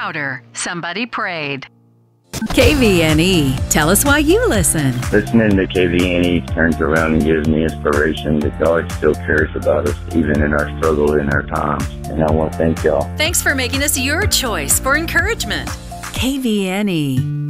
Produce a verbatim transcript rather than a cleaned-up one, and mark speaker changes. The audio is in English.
Speaker 1: louder. Somebody prayed.
Speaker 2: K V N E. Tell us why you listen.
Speaker 3: Listening to K V N E turns around and gives me inspiration that God still cares about us, even in our struggle, in our times. And I want to thank y'all.
Speaker 2: Thanks for making us your choice for encouragement. K V N E.